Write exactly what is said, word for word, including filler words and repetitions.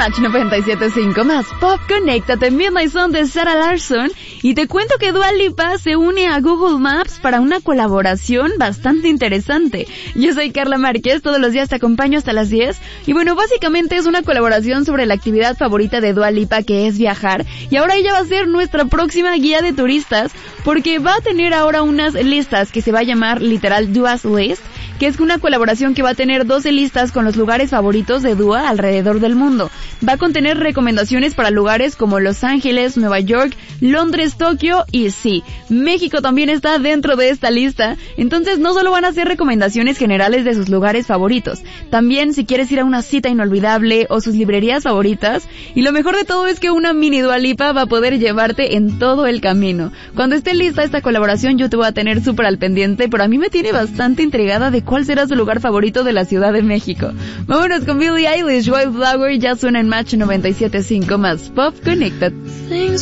Match noventa y siete punto cinco más Pop, conéctate. Midnight Sun de Sarah Larsson. Y te cuento que Dua Lipa se une a Google Maps para una colaboración bastante interesante. Yo soy Carla Márquez, todos los días te acompaño hasta las diez. Y bueno, básicamente es una colaboración sobre la actividad favorita de Dua Lipa, que es viajar. Y ahora ella va a ser nuestra próxima guía de turistas, porque va a tener ahora unas listas que se va a llamar literal Dua's List, que es una colaboración que va a tener doce listas con los lugares favoritos de Dua alrededor del mundo. Va a contener recomendaciones para lugares como Los Ángeles, Nueva York, Londres, Tokio y sí, México también está dentro de esta lista. Entonces no solo van a ser recomendaciones generales de sus lugares favoritos, también si quieres ir a una cita inolvidable o sus librerías favoritas. Y lo mejor de todo es que una mini Dua Lipa va a poder llevarte en todo el camino. Cuando esté lista esta colaboración yo te voy a tener súper al pendiente, pero a mí me tiene bastante intrigada de cuál será su lugar favorito de la Ciudad de México. Vámonos con Billie Eilish, Wildflower, ya suena en Match noventa y siete punto cinco más Pop Connected.